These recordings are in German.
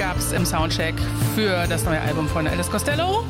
gab's im Soundcheck für das neue Album von Elvis Costello.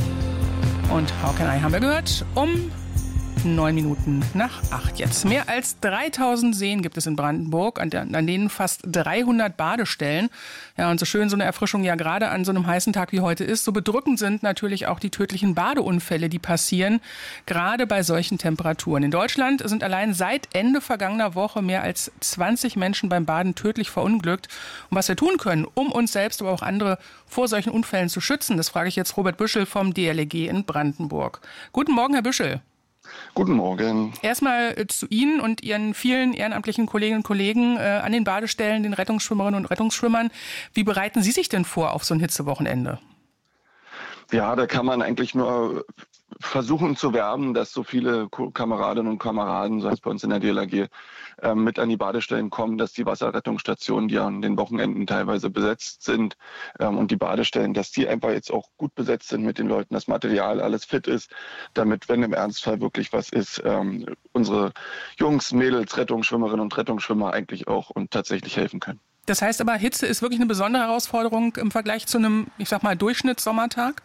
Und How Can I haben wir gehört, um 9 Minuten nach 8 jetzt. Mehr als 3000 Seen gibt es in Brandenburg, an denen fast 300 Badestellen. Ja, und so schön so eine Erfrischung ja gerade an so einem heißen Tag wie heute ist, so bedrückend sind natürlich auch die tödlichen Badeunfälle, die passieren, gerade bei solchen Temperaturen. In Deutschland sind allein seit Ende vergangener Woche mehr als 20 Menschen beim Baden tödlich verunglückt. Und was wir tun können, um uns selbst, aber auch andere vor solchen Unfällen zu schützen, das frage ich jetzt Robert Büschel vom DLRG in Brandenburg. Guten Morgen, Herr Büschel. Guten Morgen. Erstmal zu Ihnen und Ihren vielen ehrenamtlichen Kolleginnen und Kollegen an den Badestellen, den Rettungsschwimmerinnen und Rettungsschwimmern. Wie bereiten Sie sich denn vor auf so ein Hitzewochenende? Ja, da kann man eigentlich nur versuchen zu werben, dass so viele Kameradinnen und Kameraden, so heißt bei uns in der DLRG, mit an die Badestellen kommen, dass die Wasserrettungsstationen, die an den Wochenenden teilweise besetzt sind, und die Badestellen, dass die einfach jetzt auch gut besetzt sind mit den Leuten, das Material alles fit ist, damit, wenn im Ernstfall wirklich was ist, unsere Jungs, Mädels, Rettungsschwimmerinnen und Rettungsschwimmer eigentlich auch und tatsächlich helfen können. Das heißt aber, Hitze ist wirklich eine besondere Herausforderung im Vergleich zu einem, ich sag mal, Durchschnittssommertag?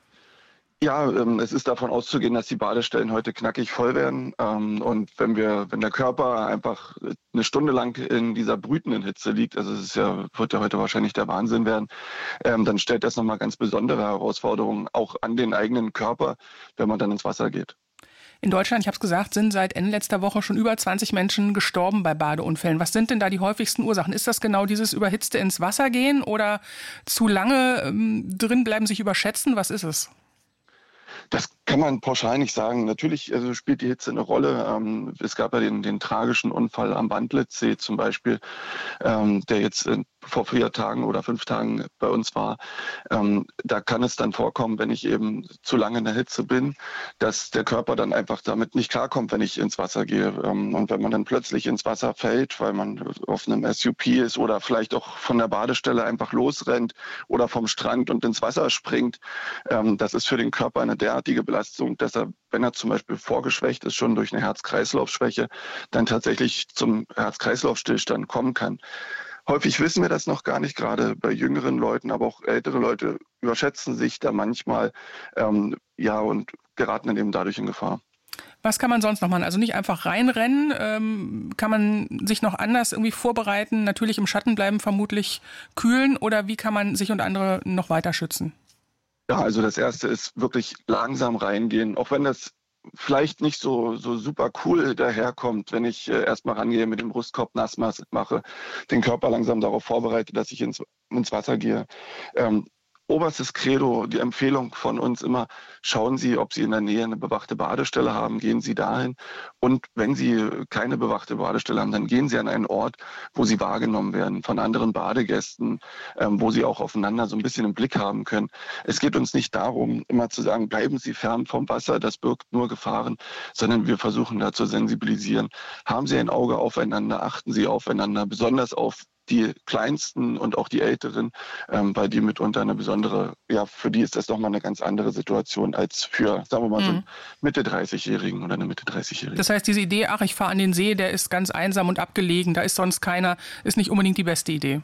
Ja, es ist davon auszugehen, dass die Badestellen heute knackig voll werden. Und wenn der Körper einfach eine Stunde lang in dieser brütenden Hitze liegt, also wird ja heute wahrscheinlich der Wahnsinn werden, dann stellt das nochmal ganz besondere Herausforderungen auch an den eigenen Körper, wenn man dann ins Wasser geht. In Deutschland, ich habe es gesagt, sind seit Ende letzter Woche schon über 20 Menschen gestorben bei Badeunfällen. Was sind denn da die häufigsten Ursachen? Ist das genau dieses überhitzte ins Wasser gehen oder zu lange drin bleiben, sich überschätzen? Was ist es? Das kann man pauschal nicht sagen. Natürlich spielt die Hitze eine Rolle. Es gab ja den tragischen Unfall am Wandlitzsee zum Beispiel, der jetzt vor 4 Tagen oder 5 Tagen bei uns war. Da kann es dann vorkommen, wenn ich eben zu lange in der Hitze bin, dass der Körper dann einfach damit nicht klarkommt, wenn ich ins Wasser gehe. Und wenn man dann plötzlich ins Wasser fällt, weil man auf einem SUP ist oder vielleicht auch von der Badestelle einfach losrennt oder vom Strand und ins Wasser springt, das ist für den Körper eine derartige Belastung, dass er, wenn er zum Beispiel vorgeschwächt ist, schon durch eine Herz-Kreislauf-Schwäche, dann tatsächlich zum Herz-Kreislauf-Stillstand kommen kann. Häufig wissen wir das noch gar nicht, gerade bei jüngeren Leuten, aber auch ältere Leute überschätzen sich da manchmal und geraten dann eben dadurch in Gefahr. Was kann man sonst noch machen? Also nicht einfach reinrennen, kann man sich noch anders irgendwie vorbereiten, natürlich im Schatten bleiben, vermutlich kühlen, oder wie kann man sich und andere noch weiter schützen? Ja, also das Erste ist wirklich langsam reingehen, auch wenn das vielleicht nicht so super cool daherkommt, wenn ich erstmal rangehe, mit dem Brustkorb nass mache, den Körper langsam darauf vorbereite, dass ich ins Wasser gehe. Oberstes Credo, die Empfehlung von uns immer, schauen Sie, ob Sie in der Nähe eine bewachte Badestelle haben, gehen Sie dahin. Und wenn Sie keine bewachte Badestelle haben, dann gehen Sie an einen Ort, wo Sie wahrgenommen werden von anderen Badegästen, wo Sie auch aufeinander so ein bisschen im Blick haben können. Es geht uns nicht darum, immer zu sagen, bleiben Sie fern vom Wasser, das birgt nur Gefahren, sondern wir versuchen da zu sensibilisieren. Haben Sie ein Auge aufeinander, achten Sie aufeinander, besonders auf die Kleinsten und auch die Älteren, weil die mitunter eine besondere, für die ist das nochmal eine ganz andere Situation als für, sagen wir mal, so einen Mitte-30-Jährigen oder eine Mitte-30-Jährige. Das heißt, diese Idee, ich fahre an den See, der ist ganz einsam und abgelegen, da ist sonst keiner, ist nicht unbedingt die beste Idee.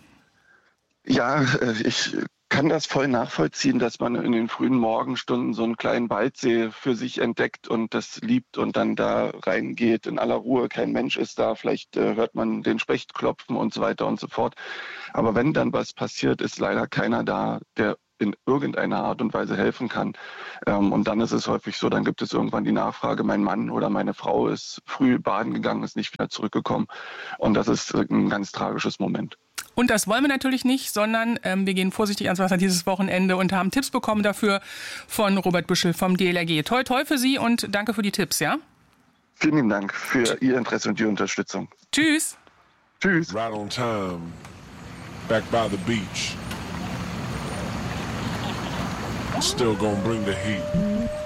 Ja, ich kann das voll nachvollziehen, dass man in den frühen Morgenstunden so einen kleinen Waldsee für sich entdeckt und das liebt und dann da reingeht in aller Ruhe. Kein Mensch ist da, vielleicht hört man den Specht klopfen und so weiter und so fort. Aber wenn dann was passiert, ist leider keiner da, der in irgendeiner Art und Weise helfen kann. Und dann ist es häufig so, dann gibt es irgendwann die Nachfrage, mein Mann oder meine Frau ist früh baden gegangen, ist nicht wieder zurückgekommen. Und das ist ein ganz tragisches Moment. Und das wollen wir natürlich nicht, sondern wir gehen vorsichtig ans Wasser dieses Wochenende und haben Tipps bekommen dafür von Robert Büschel vom DLRG. Toi, toi für Sie und danke für die Tipps, ja? Vielen lieben Dank für Ihr Interesse und die Unterstützung. Tschüss. Tschüss. Right on time, back by the beach. Still gonna bring the heat.